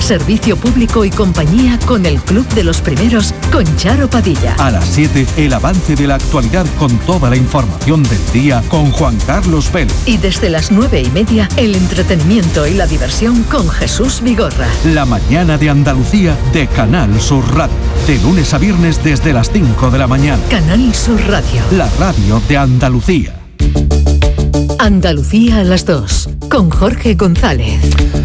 Servicio público y compañía con el Club de los Primeros con Charo Padilla. A las 7, el avance de la actualidad con toda la información del día con Juan Carlos Vélez. Y desde las 9:30, el entretenimiento y la diversión con Jesús Vigorra. La mañana de Andalucía de Canal Sur Radio. De lunes a viernes desde las 5 de la mañana. Canal Sur Radio. La radio de Andalucía. Andalucía a las 2, con Jorge González.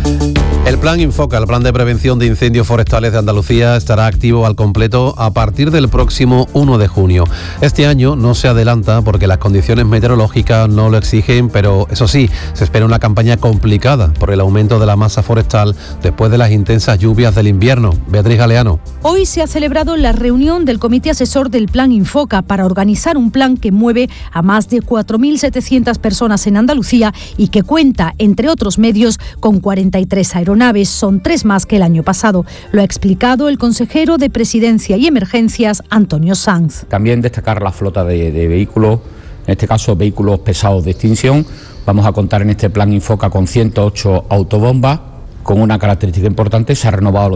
El Plan Infoca, el Plan de Prevención de Incendios Forestales de Andalucía, estará activo al completo a partir del próximo 1 de junio. Este año no se adelanta porque las condiciones meteorológicas no lo exigen, pero eso sí, se espera una campaña complicada por el aumento de la masa forestal después de las intensas lluvias del invierno. Beatriz Galeano. Hoy se ha celebrado la reunión del Comité Asesor del Plan Infoca para organizar un plan que mueve a más de 4.700 personas en Andalucía y que cuenta, entre otros medios, con 43 aeronaves. Son 3 más que el año pasado. Lo ha explicado el consejero de Presidencia y Emergencias, Antonio Sanz. También destacar la flota de vehículos, en este caso vehículos pesados de extinción. Vamos a contar en este plan Infoca con 108 autobombas. Con una característica importante, se ha renovado el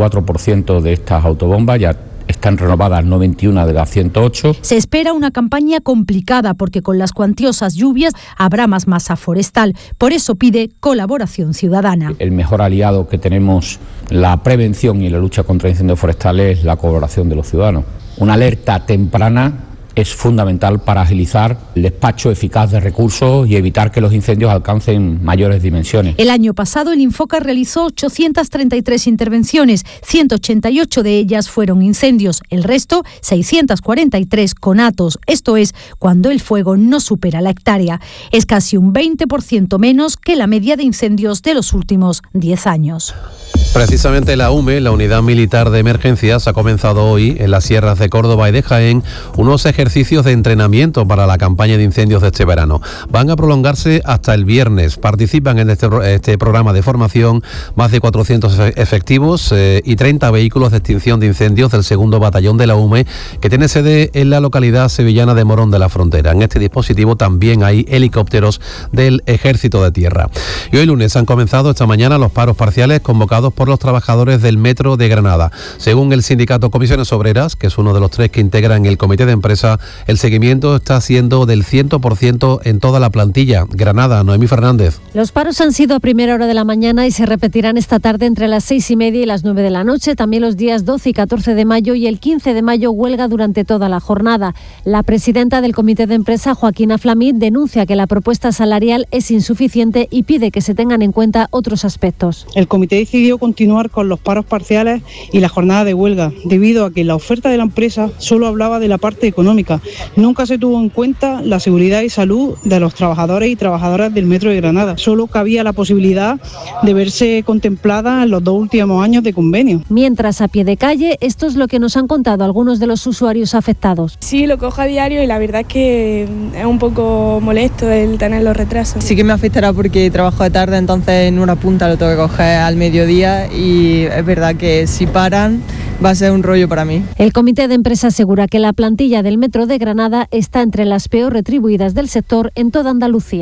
84% de estas autobombas, ya están renovadas 91 de las 108. Se espera una campaña complicada porque con las cuantiosas lluvias habrá más masa forestal. Por eso pide colaboración ciudadana. El mejor aliado que tenemos en la prevención y la lucha contra incendios forestales es la colaboración de los ciudadanos. Una alerta temprana es fundamental para agilizar el despacho eficaz de recursos y evitar que los incendios alcancen mayores dimensiones. El año pasado el Infoca realizó 833 intervenciones, 188 de ellas fueron incendios, el resto 643 conatos, esto es, cuando el fuego no supera la hectárea. Es casi un 20% menos que la media de incendios de los últimos 10 años. Precisamente la UME, la Unidad Militar de Emergencias, ha comenzado hoy en las sierras de Córdoba y de Jaén unos ejercicios de entrenamiento para la campaña de incendios de este verano. Van a prolongarse hasta el viernes. Participan en este programa de formación más de 400 efectivos y 30 vehículos de extinción de incendios del 2º Batallón de la UME, que tiene sede en la localidad sevillana de Morón de la Frontera. En este dispositivo también hay helicópteros del Ejército de Tierra. Y hoy lunes han comenzado esta mañana los paros parciales convocados por los trabajadores del Metro de Granada. Según el sindicato Comisiones Obreras, que es uno de los 3 que integran el comité de empresa, el seguimiento está siendo del 100% en toda la plantilla. Granada, Noemí Fernández. Los paros han sido a primera hora de la mañana y se repetirán esta tarde entre las 6:30 y las 9 de la noche. También los días 12 y 14 de mayo y el 15 de mayo huelga durante toda la jornada. La presidenta del comité de empresa, Joaquina Flamid, denuncia que la propuesta salarial es insuficiente y pide que se tengan en cuenta otros aspectos. El comité decidió continuar con los paros parciales y la jornada de huelga, debido a que la oferta de la empresa solo hablaba de la parte económica. Nunca se tuvo en cuenta la seguridad y salud de los trabajadores y trabajadoras del Metro de Granada. Solo cabía la posibilidad de verse contemplada en los 2 últimos años de convenio. Mientras, a pie de calle, esto es lo que nos han contado algunos de los usuarios afectados. Sí, lo cojo a diario y la verdad es que es un poco molesto el tener los retrasos. Sí que me afectará porque trabajo de tarde, entonces en una punta lo tengo que coger al mediodía y es verdad que si paran va a ser un rollo para mí. El comité de empresa asegura que la plantilla del Metro de Granada está entre las peor retribuidas del sector en toda Andalucía.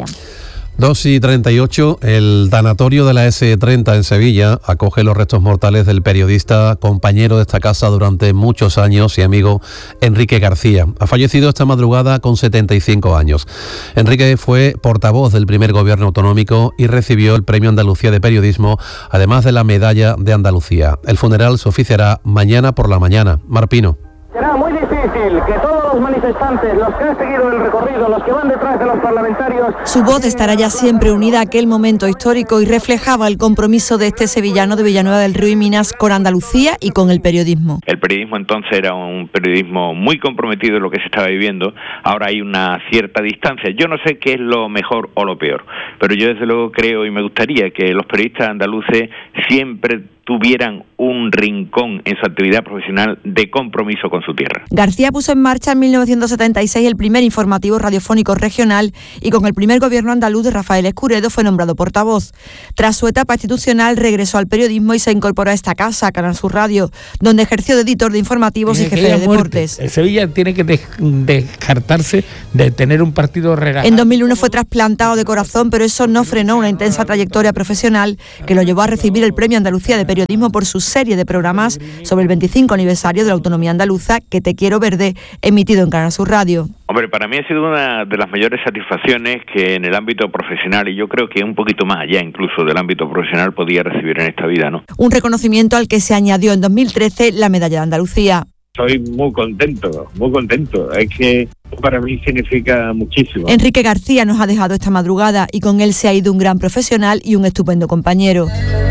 2:38, el tanatorio de la S30 en Sevilla acoge los restos mortales del periodista, compañero de esta casa durante muchos años y amigo Enrique García. Ha fallecido esta madrugada con 75 años. Enrique fue portavoz del primer gobierno autonómico y recibió el Premio Andalucía de Periodismo, además de la Medalla de Andalucía. El funeral se oficiará mañana por la mañana. Marpino. Será muy difícil que todos los manifestantes, los que han seguido el recorrido, los que van detrás de los parlamentarios... Su voz estará ya siempre unida a aquel momento histórico y reflejaba el compromiso de este sevillano de Villanueva del Río y Minas con Andalucía y con el periodismo. El periodismo entonces era un periodismo muy comprometido en lo que se estaba viviendo. Ahora hay una cierta distancia. Yo no sé qué es lo mejor o lo peor, pero yo desde luego creo y me gustaría que los periodistas andaluces siempre tuvieran un rincón en su actividad profesional de compromiso con su tierra. García puso en marcha en 1976 el primer informativo radiofónico regional y con el primer gobierno andaluz de Rafael Escuredo fue nombrado portavoz. Tras su etapa institucional regresó al periodismo y se incorporó a esta casa, Canal Sur Radio, donde ejerció de editor de informativos y jefe de deportes. El Sevilla tiene que descartarse de tener un partido relajado. En 2001 fue trasplantado de corazón, pero eso no frenó una intensa trayectoria profesional que lo llevó a recibir el Premio Andalucía de Periodismo por su serie de programas sobre el 25 aniversario de la autonomía andaluza, Que te quiero verde, emitido en Canal Sur Radio. Hombre, para mí ha sido una de las mayores satisfacciones que en el ámbito profesional, y yo creo que un poquito más allá incluso del ámbito profesional, podía recibir en esta vida, ¿no? Un reconocimiento al que se añadió en 2013 la Medalla de Andalucía. Estoy muy contento, es que para mí significa muchísimo. Enrique García nos ha dejado esta madrugada y con él se ha ido un gran profesional y un estupendo compañero.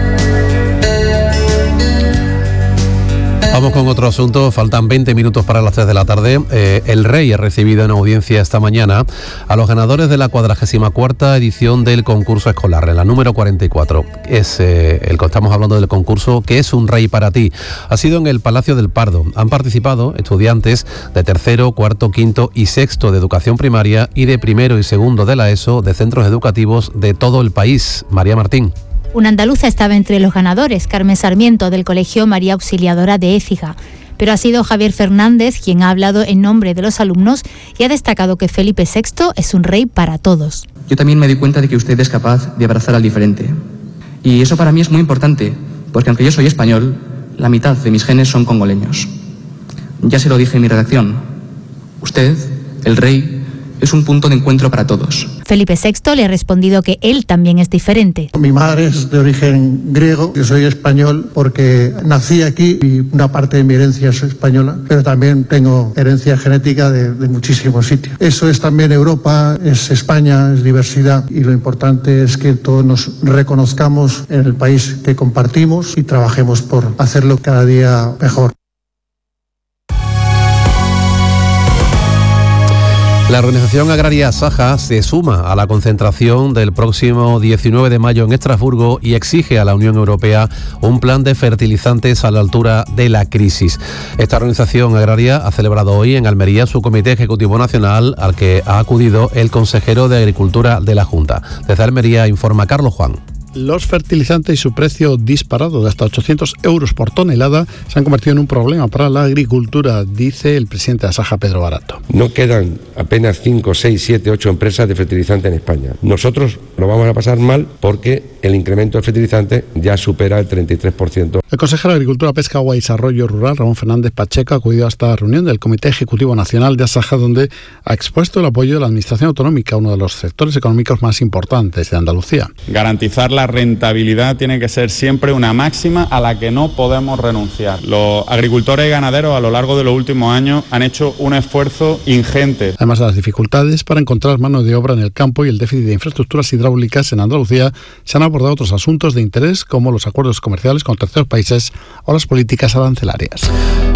Vamos con otro asunto, faltan 20 minutos para las 3 de la tarde. El Rey ha recibido en audiencia esta mañana a los ganadores de la 44ª edición del concurso escolar, en la número 44. Es estamos hablando del concurso ¿Qué es un rey para ti? Ha sido en el Palacio del Pardo. Han participado estudiantes de tercero, cuarto, quinto y sexto de educación primaria y de primero y segundo de la ESO de centros educativos de todo el país. María Martín. Una andaluza estaba entre los ganadores, Carmen Sarmiento, del Colegio María Auxiliadora de Écija. Pero ha sido Javier Fernández quien ha hablado en nombre de los alumnos y ha destacado que Felipe VI es un rey para todos. Yo también me di cuenta de que usted es capaz de abrazar al diferente. Y eso para mí es muy importante, porque aunque yo soy español, la mitad de mis genes son congoleños. Ya se lo dije en mi redacción. Usted, el rey, es un punto de encuentro para todos. Felipe VI le ha respondido que él también es diferente. Mi madre es de origen griego, yo soy español porque nací aquí y una parte de mi herencia es española, pero también tengo herencia genética de muchísimos sitios. Eso es también Europa, es España, es diversidad y lo importante es que todos nos reconozcamos en el país que compartimos y trabajemos por hacerlo cada día mejor. La organización agraria Saja se suma a la concentración del próximo 19 de mayo en Estrasburgo y exige a la Unión Europea un plan de fertilizantes a la altura de la crisis. Esta organización agraria ha celebrado hoy en Almería su Comité Ejecutivo Nacional, al que ha acudido el consejero de Agricultura de la Junta. Desde Almería informa Carlos Juan. Los fertilizantes y su precio disparado de hasta 800 euros por tonelada se han convertido en un problema para la agricultura, dice el presidente de Asaja, Pedro Barato. No quedan apenas 5, 6, 7, 8 empresas de fertilizante en España. Nosotros lo vamos a pasar mal porque el incremento del fertilizante ya supera el 33%. El consejero de Agricultura, Pesca, Agua y Desarrollo Rural, Ramón Fernández Pacheco, ha acudido a esta reunión del Comité Ejecutivo Nacional de Asaja, donde ha expuesto el apoyo de la Administración Autonómica, uno de los sectores económicos más importantes de Andalucía. Garantizar la rentabilidad tiene que ser siempre una máxima a la que no podemos renunciar. Los agricultores y ganaderos a lo largo de los últimos años han hecho un esfuerzo ingente. Además de las dificultades para encontrar mano de obra en el campo y el déficit de infraestructuras hidráulicas en Andalucía, se han abordado otros asuntos de interés como los acuerdos comerciales con terceros países o las políticas arancelarias.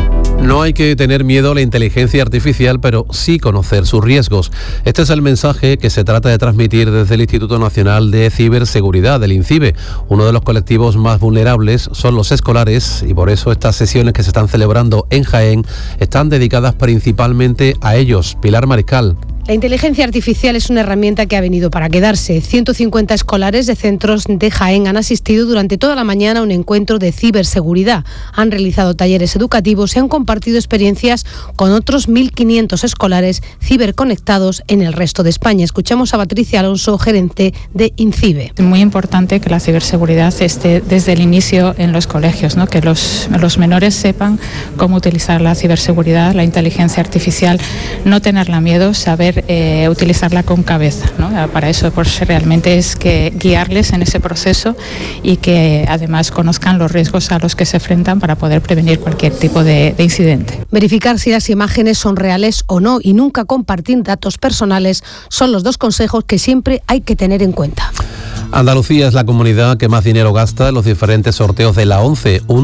No hay que tener miedo a la inteligencia artificial, pero sí conocer sus riesgos. Este es el mensaje que se trata de transmitir desde el Instituto Nacional de Ciberseguridad, del INCIBE. Uno de los colectivos más vulnerables son los escolares y por eso estas sesiones que se están celebrando en Jaén están dedicadas principalmente a ellos. Pilar Mariscal. La inteligencia artificial es una herramienta que ha venido para quedarse. 150 escolares de centros de Jaén han asistido durante toda la mañana a un encuentro de ciberseguridad. Han realizado talleres educativos y han compartido experiencias con otros 1.500 escolares ciberconectados en el resto de España. Escuchamos a Patricia Alonso, gerente de INCIBE. Es muy importante que la ciberseguridad esté desde el inicio en los colegios, ¿no? Que los menores sepan cómo utilizar la ciberseguridad, la inteligencia artificial, no tenerla miedo, saber utilizarla con cabeza, ¿no? Para eso pues realmente es que guiarles en ese proceso y que además conozcan los riesgos a los que se enfrentan para poder prevenir cualquier tipo de incidente. Verificar si las imágenes son reales o no y nunca compartir datos personales son los dos consejos que siempre hay que tener en cuenta. Andalucía es la comunidad que más dinero gasta en los diferentes sorteos de la ONCE, un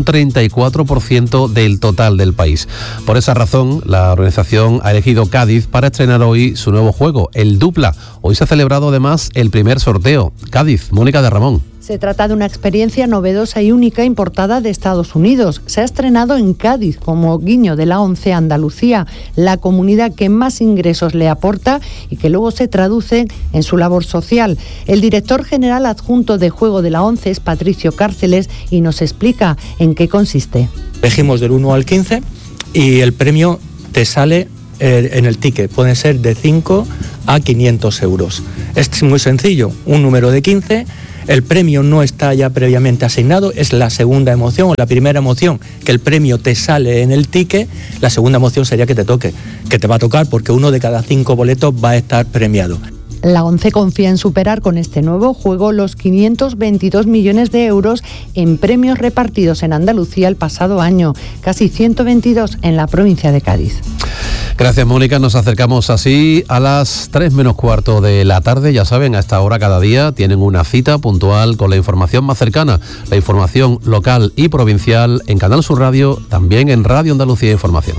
34% del total del país. Por esa razón, la organización ha elegido Cádiz para estrenar hoy su nuevo juego, el Dupla. Hoy se ha celebrado además el primer sorteo. Cádiz, Mónica de Ramón. Se trata de una experiencia novedosa y única importada de Estados Unidos. Se ha estrenado en Cádiz como guiño de la ONCE Andalucía, la comunidad que más ingresos le aporta y que luego se traduce en su labor social. El director general adjunto de Juego de la ONCE es Patricio Cárceles y nos explica en qué consiste. Elegimos del 1 al 15 y el premio te sale en el ticket. Puede ser de 5 a 500 euros. Es muy sencillo, un número de 15. El premio no está ya previamente asignado, es la segunda emoción o la primera emoción que el premio te sale en el ticket. La segunda emoción sería que te toque, que te va a tocar porque 1 de cada 5 boletos va a estar premiado. La ONCE confía en superar con este nuevo juego los 522 millones de euros en premios repartidos en Andalucía el pasado año, casi 122 en la provincia de Cádiz. Gracias, Mónica. Nos acercamos así a las 3 menos cuarto de la tarde. Ya saben, a esta hora cada día tienen una cita puntual con la información más cercana, la información local y provincial en Canal Sur Radio, también en Radio Andalucía Información.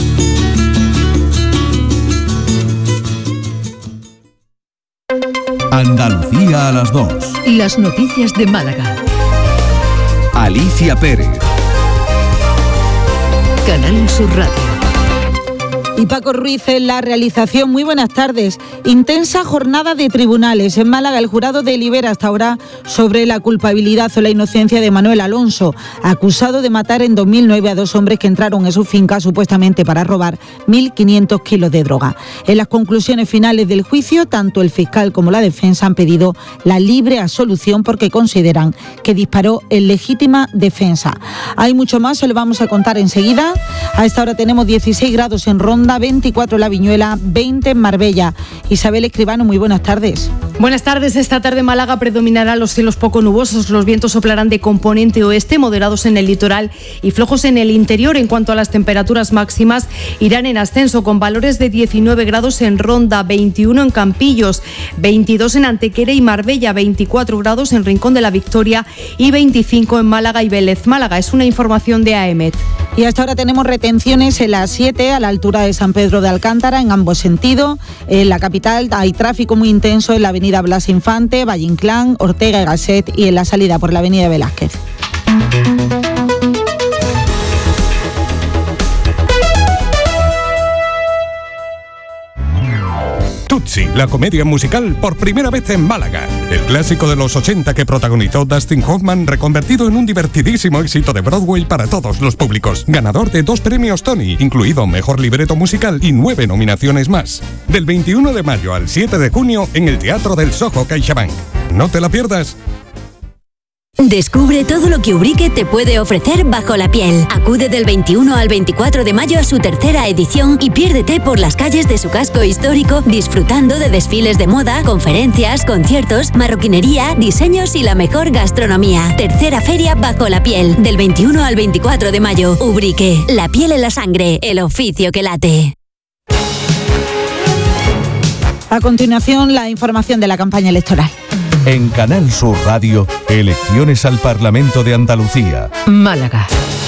Andalucía a las 2. Las noticias de Málaga. Alicia Pérez. Canal Sur Radio. Y Paco Ruiz en la realización. Muy buenas tardes. Intensa jornada de tribunales. En Málaga el jurado delibera hasta ahora sobre la culpabilidad o la inocencia de Manuel Alonso, acusado de matar en 2009 a 2 hombres que entraron en su finca supuestamente para robar 1.500 kilos de droga. En las conclusiones finales del juicio, tanto el fiscal como la defensa han pedido la libre absolución porque consideran que disparó en legítima defensa. Hay mucho más, se lo vamos a contar enseguida. A esta hora tenemos 16 grados en Ronda, 24 en La Viñuela, 20 en Marbella. Isabel Escribano, muy buenas tardes. Buenas tardes. Esta tarde en Málaga predominarán los cielos poco nubosos. Los vientos soplarán de componente oeste, moderados en el litoral y flojos en el interior. En cuanto a las temperaturas máximas, irán en ascenso con valores de 19 grados en Ronda, 21 en Campillos, 22 en Antequera y Marbella, 24 grados en Rincón de la Victoria y 25 en Málaga y Vélez. Málaga es una información de AEMET. Y hasta ahora tenemos retenciones en la 7 a la altura de San Pedro de Alcántara en ambos sentidos. En la capital hay tráfico muy intenso en la avenida Blas Infante, Valle Inclán, Ortega y Gasset y en la salida por la avenida Velázquez. Tutsi, la comedia musical por primera vez en Málaga. El clásico de los 80 que protagonizó Dustin Hoffman, reconvertido en un divertidísimo éxito de Broadway para todos los públicos. Ganador de 2 premios Tony, incluido Mejor Libreto Musical y 9 nominaciones más. Del 21 de mayo al 7 de junio en el Teatro del Soho CaixaBank. No te la pierdas. Descubre todo lo que Ubrique te puede ofrecer bajo la piel. Acude del 21 al 24 de mayo a su 3ª edición y piérdete por las calles de su casco histórico disfrutando de desfiles de moda, conferencias, conciertos, marroquinería, diseños y la mejor gastronomía. 3ª Feria Bajo la Piel, del 21 al 24 de mayo. Ubrique, la piel en la sangre, el oficio que late. A continuación, la información de la campaña electoral. En Canal Sur Radio, elecciones al Parlamento de Andalucía. Málaga.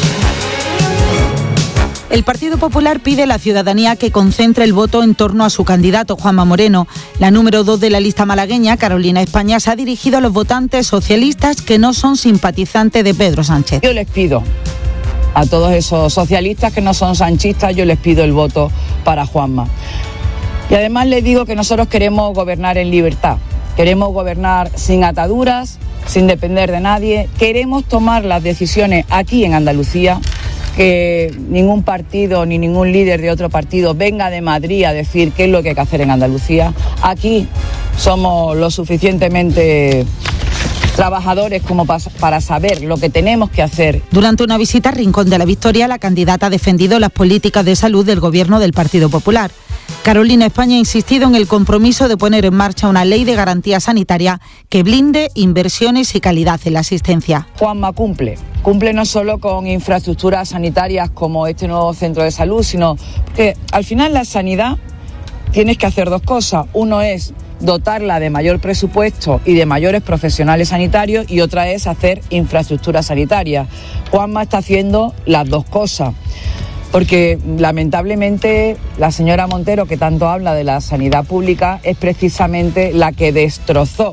El Partido Popular pide a la ciudadanía que concentre el voto en torno a su candidato, Juanma Moreno. La número 2 de la lista malagueña, Carolina España, se ha dirigido a los votantes socialistas que no son simpatizantes de Pedro Sánchez. Yo les pido a todos esos socialistas que no son sanchistas, yo les pido el voto para Juanma. Y además les digo que nosotros queremos gobernar en libertad. Queremos gobernar sin ataduras, sin depender de nadie. Queremos tomar las decisiones aquí en Andalucía, que ningún partido ni ningún líder de otro partido venga de Madrid a decir qué es lo que hay que hacer en Andalucía. Aquí somos lo suficientemente trabajadores como para saber lo que tenemos que hacer. Durante una visita a Rincón de la Victoria, la candidata ha defendido las políticas de salud del gobierno del Partido Popular. Carolina España ha insistido en el compromiso de poner en marcha una ley de garantía sanitaria que blinde inversiones y calidad en la asistencia. Juanma cumple no solo con infraestructuras sanitarias como este nuevo centro de salud, sino que al final la sanidad tienes que hacer 2 cosas. Uno es dotarla de mayor presupuesto y de mayores profesionales sanitarios y otra es hacer infraestructura sanitaria. Juanma está haciendo las 2 cosas. Porque lamentablemente la señora Montero, que tanto habla de la sanidad pública, es precisamente la que destrozó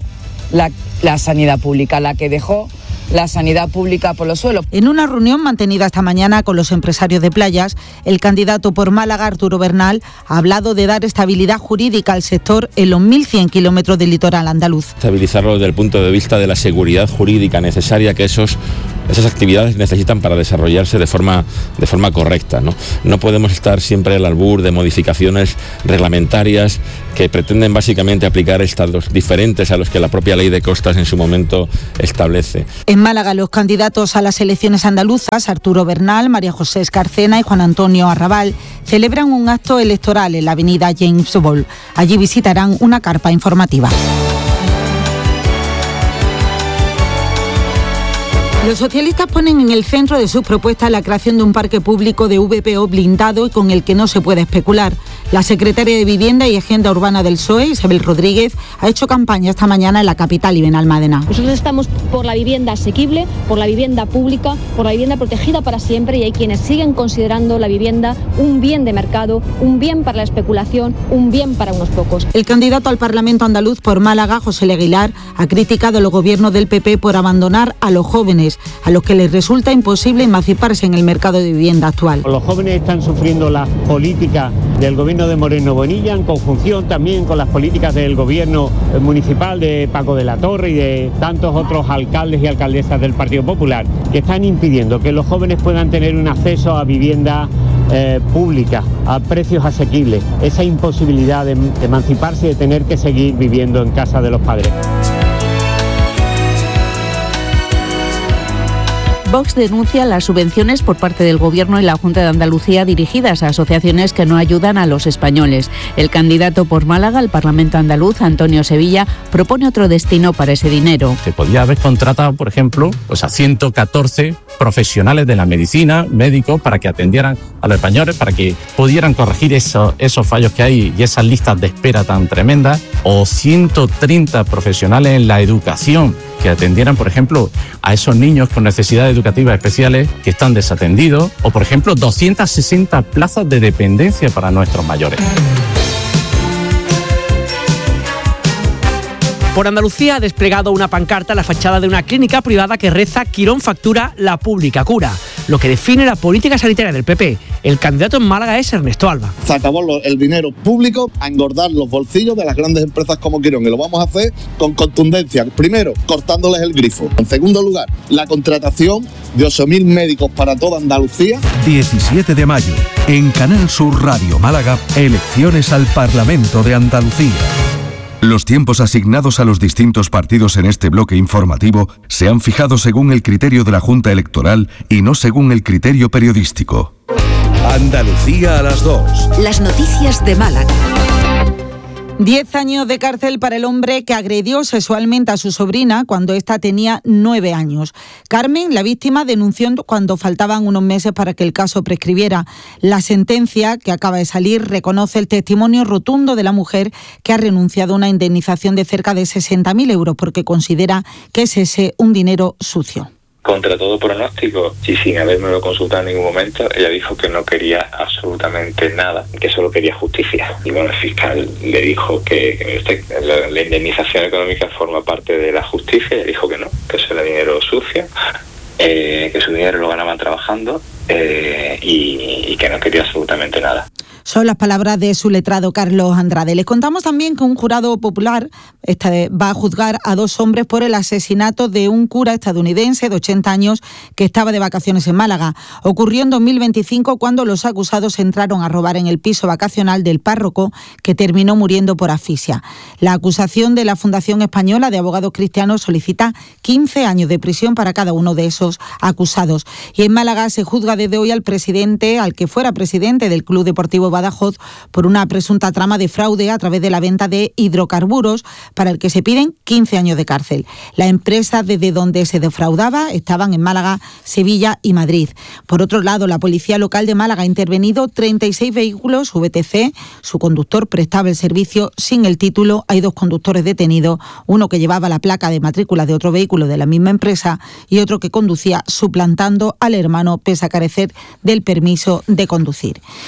la sanidad pública, la que dejó la sanidad pública por los suelos. En una reunión mantenida esta mañana con los empresarios de playas, el candidato por Málaga, Arturo Bernal, ha hablado de dar estabilidad jurídica al sector en los 1.100 kilómetros del litoral andaluz. Estabilizarlo desde el punto de vista de la seguridad jurídica necesaria que esas actividades necesitan para desarrollarse de forma correcta, ¿no? No podemos estar siempre al albur de modificaciones reglamentarias que pretenden básicamente aplicar estados diferentes a los que la propia ley de costas en su momento establece. En Málaga, los candidatos a las elecciones andaluzas, Arturo Bernal, María José Escarcena y Juan Antonio Arrabal, celebran un acto electoral en la avenida James Ball. Allí visitarán una carpa informativa. Los socialistas ponen en el centro de sus propuestas la creación de un parque público de VPO blindado y con el que no se puede especular. La secretaria de Vivienda y Agenda Urbana del PSOE, Isabel Rodríguez, ha hecho campaña esta mañana en la capital y Benalmádena. Nosotros estamos por la vivienda asequible, por la vivienda pública, por la vivienda protegida para siempre, y hay quienes siguen considerando la vivienda un bien de mercado, un bien para la especulación, un bien para unos pocos. El candidato al Parlamento andaluz por Málaga, José L. Aguilar, ha criticado a los gobiernos del PP por abandonar a los jóvenes, a los que les resulta imposible emanciparse en el mercado de vivienda actual. Los jóvenes están sufriendo las políticas del gobierno de Moreno Bonilla, en conjunción también con las políticas del gobierno municipal de Paco de la Torre y de tantos otros alcaldes y alcaldesas del Partido Popular, que están impidiendo que los jóvenes puedan tener un acceso a vivienda pública, a precios asequibles, esa imposibilidad de emanciparse y de tener que seguir viviendo en casa de los padres. Vox denuncia las subvenciones por parte del Gobierno y la Junta de Andalucía dirigidas a asociaciones que no ayudan a los españoles. El candidato por Málaga al Parlamento andaluz, Antonio Sevilla, propone otro destino para ese dinero. Se podría haber contratado, por ejemplo, a 114 profesionales de la medicina, médicos, para que atendieran a los españoles, para que pudieran corregir esos fallos que hay y esas listas de espera tan tremendas, o 130 profesionales en la educación que atendieran, por ejemplo, a esos niños con necesidades educativas especiales que están desatendidos, o, por ejemplo, 260 plazas de dependencia para nuestros mayores. Por Andalucía ha desplegado una pancarta en la fachada de una clínica privada que reza «Quirón factura, la pública cura», lo que define la política sanitaria del PP. El candidato en Málaga es Ernesto Alba. Se acabó el dinero público a engordar los bolsillos de las grandes empresas como Quirón, y lo vamos a hacer con contundencia. Primero, cortándoles el grifo. En segundo lugar, la contratación de 8.000 médicos para toda Andalucía. 17 de mayo, en Canal Sur Radio Málaga, elecciones al Parlamento de Andalucía. Los tiempos asignados a los distintos partidos en este bloque informativo se han fijado según el criterio de la Junta Electoral y no según el criterio periodístico. Andalucía a las 2. Las noticias de Málaga. 10 años de cárcel para el hombre que agredió sexualmente a su sobrina cuando ésta tenía 9 años. Carmen, la víctima, denunció cuando faltaban unos meses para que el caso prescribiera. La sentencia, que acaba de salir, reconoce el testimonio rotundo de la mujer, que ha renunciado a una indemnización de cerca de 60.000 euros porque considera que es ese un dinero sucio. Contra todo pronóstico y sin habérmelo consultado en ningún momento, ella dijo que no quería absolutamente nada, que solo quería justicia. Y bueno, el fiscal le dijo que la indemnización económica forma parte de la justicia, y ella dijo que no, que eso era dinero sucio, que su dinero lo ganaban trabajando y que no quería absolutamente nada. Son las palabras de su letrado Carlos Andrade. Les contamos también que un jurado popular va a juzgar a 2 hombres por el asesinato de un cura estadounidense de 80 años que estaba de vacaciones en Málaga. Ocurrió en 2025 cuando los acusados entraron a robar en el piso vacacional del párroco, que terminó muriendo por asfixia. La acusación de la Fundación Española de Abogados Cristianos solicita 15 años de prisión para cada uno de esos acusados. Y en Málaga se juzga desde hoy al que fuera presidente del Club Deportivo Badajoz por una presunta trama de fraude a través de la venta de hidrocarburos, para el que se piden 15 años de cárcel. Las empresas desde donde se defraudaba estaban en Málaga, Sevilla y Madrid. Por otro lado, la Policía Local de Málaga ha intervenido 36 vehículos VTC. Su conductor prestaba el servicio sin el título. Hay 2 conductores detenidos, uno que llevaba la placa de matrícula de otro vehículo de la misma empresa y otro que conducía suplantando al hermano pese a carecer del permiso de conducir.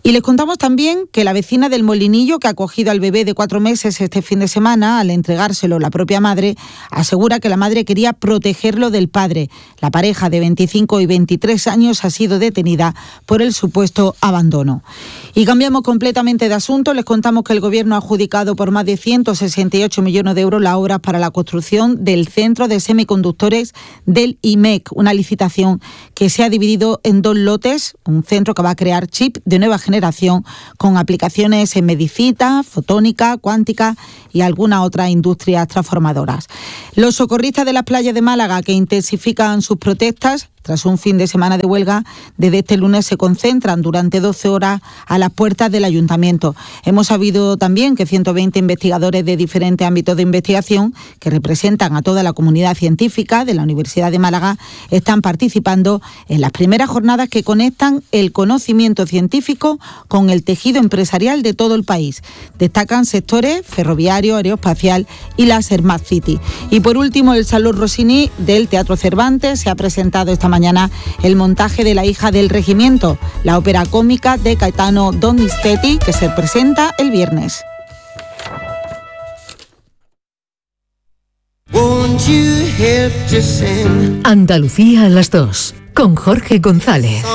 Y les contamos también que la vecina del Molinillo, que ha acogido al bebé de 4 meses este fin de semana, al entregárselo la propia madre, asegura que la madre quería protegerlo del padre. La pareja de 25 y 23 años ha sido detenida por el supuesto abandono. Y cambiamos completamente de asunto. Les contamos que el Gobierno ha adjudicado por más de 168 millones de euros las obras para la construcción del Centro de Semiconductores del IMEC, una licitación que se ha dividido en 2 lotes, un centro que va a crear chip de nueva generación con aplicaciones en medicina, fotónica, cuántica y algunas otras industrias transformadoras. Los socorristas de las playas de Málaga, que intensifican sus protestas tras un fin de semana de huelga, desde este lunes se concentran durante 12 horas a las puertas del ayuntamiento. Hemos sabido también que 120 investigadores de diferentes ámbitos de investigación, que representan a toda la comunidad científica de la Universidad de Málaga, están participando en las primeras jornadas que conectan el conocimiento científico con el tejido empresarial de todo el país. Destacan sectores ferroviario, aeroespacial y la Smart City. Y por último, el Salón Rossini del Teatro Cervantes se ha presentado esta mañana el montaje de La hija del regimiento, la ópera cómica de Gaetano Donizetti, que se presenta el viernes. Andalucía a las 2, con Jorge González.